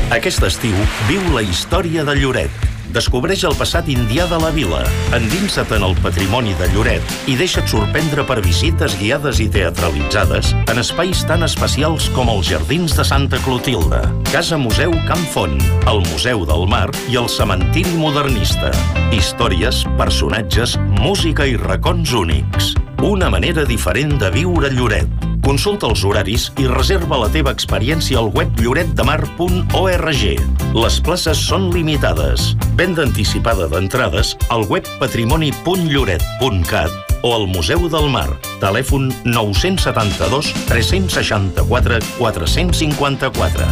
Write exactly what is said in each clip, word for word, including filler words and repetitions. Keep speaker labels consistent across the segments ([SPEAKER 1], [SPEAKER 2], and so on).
[SPEAKER 1] Aquest estiu viu la història de Lloret. Descobreix el passat indià de la vila, endinsa't en el patrimoni de Lloret i deixa't sorprendre per visites guiades i teatralitzades en espais tan especials com els Jardins de Santa Clotilde, Casa Museu Camp Font, el Museu del Mar i el Cementiri Modernista. Històries, personatges, música i racons únics. Una manera diferent de viure Lloret. Consulta els horaris i reserva la teva experiència al web lloret de mar punt org. Les places són limitades. Venda anticipada d'entrades al web patrimoni punt lloret punt cat o al Museu del Mar. Telèfon nou set dos, tres sis quatre, quatre cinc quatre.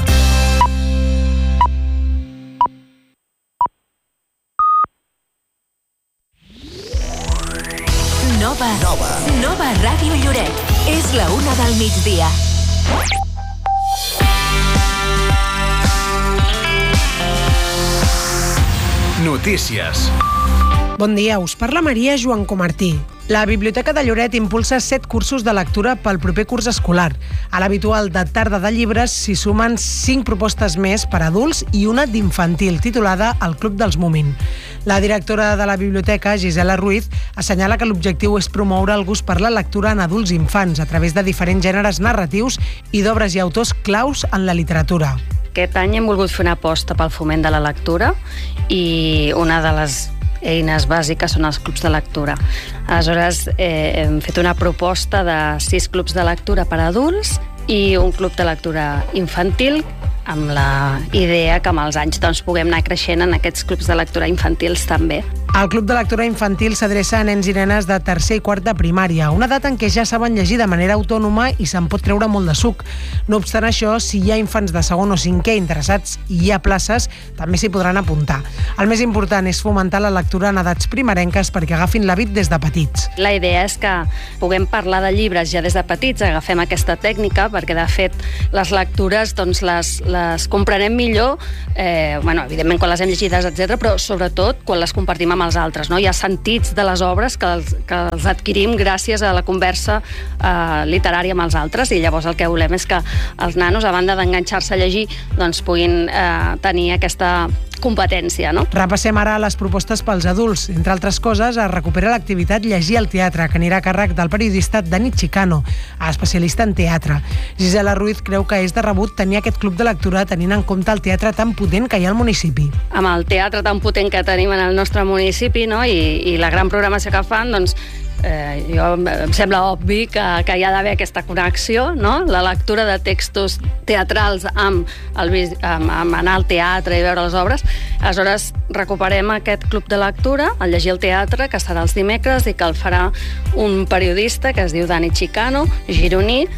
[SPEAKER 2] Nova. Nova. Nova Ràdio Lloret. És la una del migdia.
[SPEAKER 3] Notícies.
[SPEAKER 4] Bon dia, us parla Maria Joan Comartí. La Biblioteca de Lloret impulsa set cursos de lectura pel proper curs escolar. A l'habitual de tarda de llibres s'hi sumen cinc propostes més per a adults i una d'infantil, titulada El Club dels Moomin. La directora de la biblioteca, Gisela Ruiz, assenyala que l'objectiu és promoure el gust per la lectura en adults i infants a través de diferents gèneres narratius i d'obres i autors claus en la literatura.
[SPEAKER 5] Aquest any hem volgut fer una aposta pel foment de la lectura i una de les eines bàsiques són els clubs de lectura. Aleshores, eh, hem fet una proposta de sis clubs de lectura per a adults i un club de lectura infantil, amb la idea que amb els anys doncs, puguem anar creixent en aquests clubs de lectura infantils també.
[SPEAKER 4] El Club de Lectura Infantil s'adreça a nens i nenes de tercer i quart de primària, una edat en què ja saben llegir de manera autònoma i se'n pot treure molt de suc. No obstant això, si hi ha infants de segon o cinquè interessats i hi ha places, també s'hi podran apuntar. El més important és fomentar la lectura en edats primerenques perquè agafin l'hàbit des de petits.
[SPEAKER 5] La idea és que puguem parlar de llibres ja des de petits, agafem aquesta tècnica, perquè de fet les lectures doncs, les, les comprenem millor, eh, bueno, evidentment quan les hem llegides, etcètera, però sobretot quan les compartim amb els altres. No? Hi ha sentits de les obres que els, que els adquirim gràcies a la conversa eh, literària amb els altres, i llavors el que volem és que els nanos, a banda d'enganxar-se a llegir, doncs puguin eh, tenir aquesta competència. No?
[SPEAKER 4] Repassem ara les propostes pels adults. Entre altres coses, es recupera l'activitat Llegir al teatre, que anirà a càrrec del periodista Dani Chicano, especialista en teatre. Gisela Ruiz creu que és de rebut tenir aquest club de lectura tenint en compte el teatre tan potent que hi ha al municipi.
[SPEAKER 5] Amb el teatre tan potent que tenim en el nostre municipi, no? I, i la gran programació que fan, doncs Eh, jo, em sembla obvi que, que hi ha d'haver aquesta connexió, no? La lectura de textos teatrals amb, el, amb, amb anar al teatre i veure les obres. Aleshores, recuperem aquest club de lectura, el Llegir al teatre, que serà els dimecres i que el farà un periodista que es diu Dani Chicano, gironí,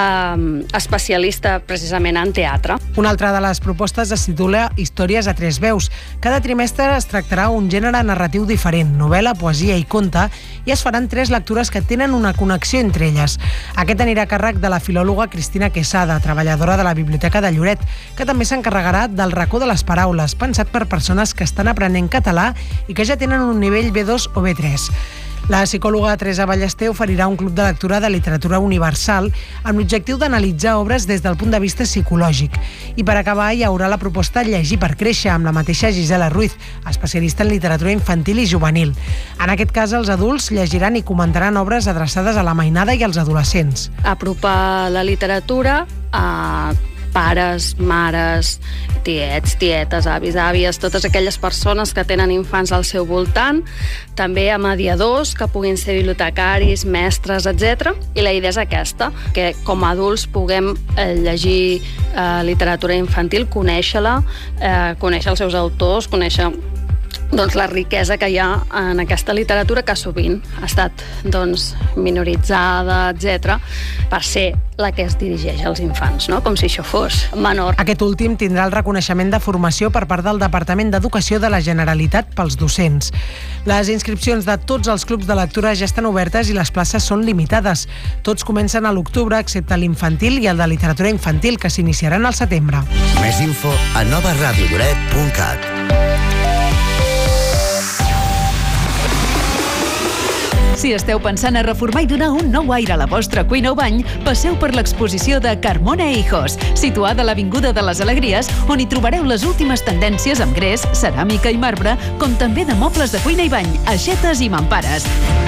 [SPEAKER 5] eh, especialista precisament en teatre.
[SPEAKER 4] Una altra de les propostes es titula Històries a tres veus. Cada trimestre es tractarà un gènere narratiu diferent, novel·la, poesia i conte, i es faran tres lectures que tenen una connexió entre elles. Aquest anirà a càrrec de la filòloga Cristina Quesada, treballadora de la Biblioteca de Lloret, que també s'encarregarà del racó de les paraules, pensat per persones que estan aprenent català i que ja tenen un nivell B dos o B tres. La psicòloga Teresa Ballester oferirà un club de lectura de literatura universal amb l'objectiu d'analitzar obres des del punt de vista psicològic. I per acabar hi haurà la proposta Llegir per créixer, amb la mateixa Gisela Ruiz, especialista en literatura infantil i juvenil. En aquest cas, els adults llegiran i comentaran obres adreçades a la mainada i als adolescents.
[SPEAKER 5] Apropar la literatura a pares, mares, tiets, tietes, avis, àvies, totes aquelles persones que tenen infants al seu voltant, també a mediadors que puguin ser bibliotecaris, mestres, etcètera. I la idea és aquesta, que com a adults puguem eh, llegir eh, literatura infantil, conèixer-la, eh, conèixer els seus autors, conèixer doncs, la riquesa que hi ha en aquesta literatura, que sovint ha estat doncs, minoritzada, etcètera, per ser la que es dirigeix als infants, no? Com si això fos menor.
[SPEAKER 4] Aquest últim tindrà el reconeixement de formació per part del Departament d'Educació de la Generalitat pels docents. Les inscripcions de tots els clubs de lectura ja estan obertes i les places són limitades. Tots comencen a l'octubre, excepte l'infantil i el de literatura infantil, que s'iniciaran al setembre.
[SPEAKER 3] Més info a nova ràdio lloret punt cat.
[SPEAKER 6] Si esteu pensant a reformar i donar un nou aire a la vostra cuina o bany, passeu per l'exposició de Carmona e Hijos, situada a l'Avinguda de les Alegries, on hi trobareu les últimes tendències amb gres, ceràmica i marbre, com també de mobles de cuina i bany, aixetes i mampares.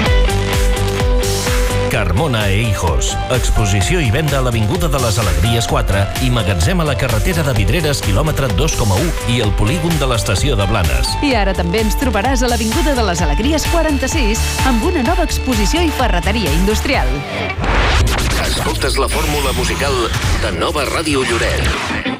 [SPEAKER 7] Carmona e Hijos. Exposició i venda a l'Avinguda de les Alegries quatre i magatzem a la carretera de Vidreres, quilòmetre dos coma u i el polígon de l'estació de Blanes.
[SPEAKER 6] I ara també ens trobaràs a l'Avinguda de les Alegries quaranta-sis amb una nova exposició i ferreteria industrial.
[SPEAKER 8] Escoltes la fórmula musical de Nova Ràdio Lloret.